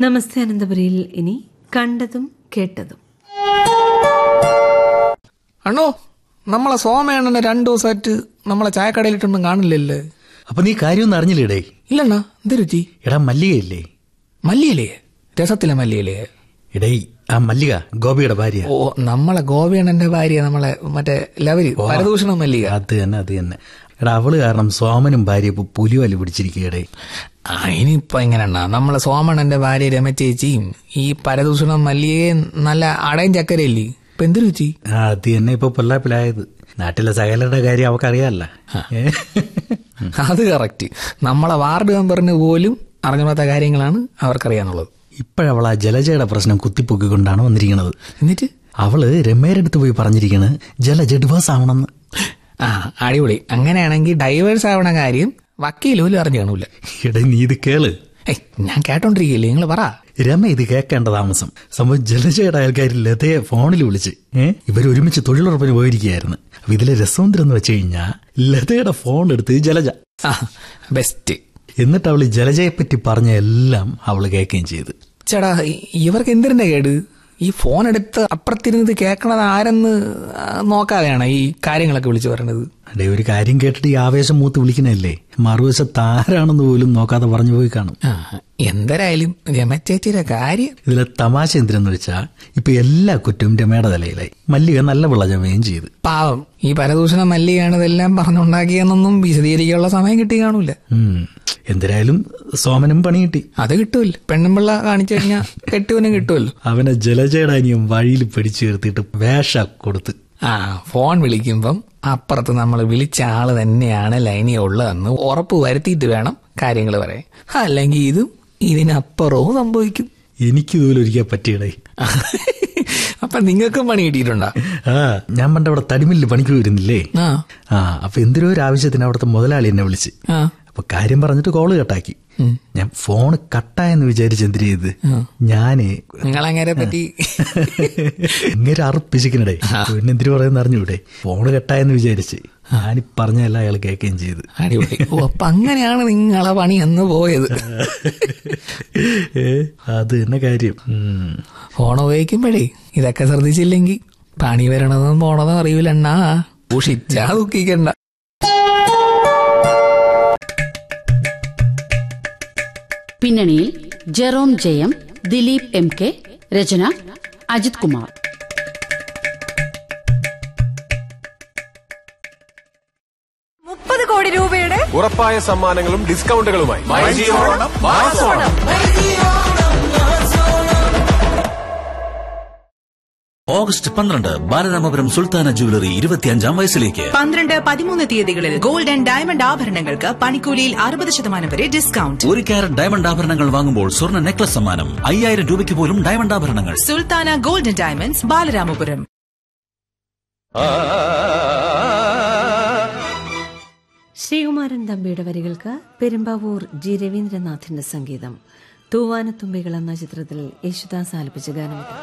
നമസ്തേ അനന്തപുരിയിൽ ഇനി കണ്ടതും കേട്ടതും. അണ്ണോ, നമ്മളെ സോമയണ്ണനെ 2 ദിവസമായിട്ട് നമ്മളെ ചായക്കടയിലിട്ടൊന്നും കാണില്ലല്ലേ? അപ്പൊ നീ കാര്യമൊന്നും അറിഞ്ഞില്ലേടേ? ഇല്ലണ്ണ, എന്ത് രുചി? എടാ മല്ലികയില്ലേ? മല്ലിയല്ലേ? രസത്തിലെ മല്ലിയല്ലേ? എടേ ആ മല്ലിക ഗോപിയുടെ ഭാര്യ. ഓ, നമ്മളെ ഗോപിയണ്ണന്റെ ഭാര്യ, നമ്മളെ മറ്റേ ലവരി പരദൂഷണം മല്ലിക. അത് തന്നെ. എടാ അവള് കാരണം സോമനും ഭാര്യ ഇപ്പൊ പുലിവലി പിടിച്ചിരിക്കടേ. ഇനിയിപ്പൊ എങ്ങനെണ്ണ, നമ്മളെ സോമണ്ണന്റെ ഭാര്യ രമചേച്ചിയും ഈ പരദൂഷണം മല്ലികയെ നല്ല അടയും ചക്കരയില്ലേ? ഇപ്പൊ എന്ത് രുചി? അത് തന്നെ ഇപ്പൊ പൊല്ലാപ്പിലായത്. നാട്ടിലെ സകലരുടെ കാര്യം അവക്കറിയാല്ല. അത് കറക്റ്റ്. നമ്മളെ വാർഡ് മെമ്പറിന് പോലും അറിഞ്ഞാത്ത കാര്യങ്ങളാണ് അവർക്കറിയാന്നുള്ളത്. ഇപ്പോഴവൾ ആ ജലജയുടെ പ്രശ്നം കുത്തിപ്പൊക്കിക്കൊണ്ടാണ് വന്നിരിക്കുന്നത്. എന്നിട്ട് അവള് രമേരുടെ അടുത്ത് പോയി പറഞ്ഞിരിക്കണ് ജലജ ഡിവോഴ്സ് ആവണമെന്ന്. അടിപൊളി. അങ്ങനെയാണെങ്കിൽ ഡൈവേഴ്സ് ആവണ കാര്യം വക്കീലും അറിഞ്ഞു കാണൂല. എടേ നീ ഇത് കേള്. ഞാൻ കേട്ടോണ്ടിരിക്കില്ലേ, നിങ്ങൾ പറ. രമ ഇത് കേൾക്കേണ്ട താമസം. സംഭവം ജലജയുടെ അയൽക്കാർ ലതയെ ഫോണിൽ വിളിച്ച് ഇവരൊരുമിച്ച് തൊഴിലുറപ്പിന് പോയിരിക്കുകയായിരുന്നു. അപ്പൊ ഇതിലെ രസവന്തരെന്ന് വെച്ച് കഴിഞ്ഞാ ലതയുടെ ഫോൺ എടുത്ത് ജലജ ബെസ്റ്റ്. എന്നിട്ട് അവള് ജലജയെ പറ്റി പറഞ്ഞ എല്ലാം അവള് കേൾക്കുകയും ചെയ്ത്. ചേടാ, ഇവർക്ക് എന്തിന്റെ കേട്? ഈ ഫോൺ എടുത്ത് അപ്പുറത്തിരുന്നത് കേൾക്കണത് ആരെന്ന് നോക്കാതെയാണ് ഈ കാര്യങ്ങളൊക്കെ വിളിച്ചു പറയണത്. അടേ, ഒരു കാര്യം കേട്ടിട്ട് ഈ ആവേശം മൂത്ത് വിളിക്കണല്ലേ, മറുവശത്ത് ആരാണെന്ന് പോലും നോക്കാതെ പറഞ്ഞു പോയി കാണും. എന്തരായാലും രമചേച്ചിയുടെ കാര്യം. ഇതിലെ തമാശ എന്തിനെന്ന് വെച്ചാ ഇപ്പൊ എല്ലാ കുറ്റവും രമയുടെ തലയിലായി. മല്ലിക നല്ല വിളജമയും ചെയ്ത്. പാവം, ഈ പരദൂഷണ മല്ലികയാണ് ഇതെല്ലാം പറഞ്ഞുണ്ടാക്കിയെന്നൊന്നും വിശദീകരിക്കാനുള്ള സമയം കിട്ടി കാണൂല. എന്തിനായാലും സോമനും പണി കിട്ടി. അത് കിട്ടുമല്ലോ, പെണ്ണുമ്പിള്ള കാണിച്ചു കഴിഞ്ഞാൽ കെട്ടുവനും കിട്ടുമല്ലോ. അവനെ ജലജയുടെ അനിയം വഴിയിൽ പിടിച്ചു നിർത്തിയിട്ട് വേഷ കൊടുത്ത്. ഫോൺ വിളിക്കുമ്പം അപ്പുറത്ത് നമ്മൾ വിളിച്ച ആള് തന്നെയാണ് ലൈനിൽ ഉള്ളതെന്ന് ഉറപ്പ് വരുത്തിയിട്ട് വേണം കാര്യങ്ങൾ പറയാൻ. അല്ലെങ്കിൽ ഇതും ഇതിനപ്പുറവും സംഭവിക്കും. എനിക്കിതുപോലെ ഒരിക്കൽ പറ്റിയടേ. അപ്പൊ നിങ്ങൾക്കും പണി കിട്ടിയിട്ടുണ്ടോ? ഞാൻ പണ്ട് അവിടെ തടിമില്ല് പണിക്ക് വരുന്നില്ലേ? അപ്പൊ എന്തിനോ ഒരു ആവശ്യത്തിന് അവിടുത്തെ മുതലാളി എന്നെ വിളിച്ച്. അപ്പൊ കാര്യം പറഞ്ഞിട്ട് കോള് കട്ടാക്കി. ഞാൻ ഫോണ് കട്ടായെന്ന് വിചാരിച്ച് എന്തിനു ചെയ്ത് ഞാന് നിങ്ങളങ്ങനെ പറ്റി ഇങ്ങനെ അറുപ്പിച്ചിക്കണടേ. പിന്നെ എന്തിനു പറയുന്ന അറിഞ്ഞൂടെ? ഫോണ് കട്ടായെന്ന് വിചാരിച്ച് ഞാനീ പറഞ്ഞല്ല അയാൾ കേൾക്കുകയും ചെയ്ത്. അപ്പൊ അങ്ങനെയാണ് നിങ്ങളെ പണി എന്ന് പോയത്. അത് തന്നെ കാര്യം. ഫോൺ ഉപയോഗിക്കുമ്പോഴേ ഇതൊക്കെ ശ്രദ്ധിച്ചില്ലെങ്കിൽ പണി വരണതും പോണതും അറിയില്ലെണ്ണാ. ഉഷിച്ചാ ദുഃഖിക്കണ്ട. പിന്നണിയിൽ ജെറോം ജയം, ദിലീപ് MK, രചന അജിത് കുമാർ. കോടി രൂപയുടെ ഉറപ്പായ സമ്മാനങ്ങളും ഡിസ്കൗണ്ടുകളുമായി ഓഗസ്റ്റ് 12 ബാലരാമപുരം സുൽത്താന ജുവലറി 25ാം വയസ്സിലേക്ക്. 12, 13 തീയതികളിൽ ഗോൾഡ് ആൻഡ് ഡയമണ്ട് ആഭരണങ്ങൾക്ക് പണിക്കൂലിയിൽ 60% വരെ ഡിസ്കൗണ്ട്. 1 കാരറ്റ് ഡയമണ്ട് ആഭരണങ്ങൾ വാങ്ങുമ്പോൾ സ്വർണ്ണ നെക്ലസ് സമ്മാനം. 5000 രൂപയ്ക്ക് പോലും ഡയമണ്ട് ആഭരണങ്ങൾ. Sultana gold and diamonds, Balaramapuram. Sreekumaran തമ്പിയുടെ വരികൾക്ക് പെരുമ്പാവൂർ G. രവീന്ദ്രനാഥിന്റെ സംഗീതം. തൂവാനത്തുമ്പികൾ എന്ന ചിത്രത്തിൽ യേശുദാസ് ആലപിച്ച ഗാനം.